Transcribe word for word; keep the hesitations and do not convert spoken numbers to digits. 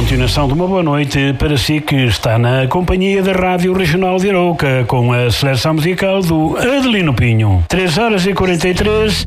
continuação de uma boa noite para si que está na companhia da Rádio Regional de Arouca com a seleção musical do Adelino Pinho. três horas e quarenta e três,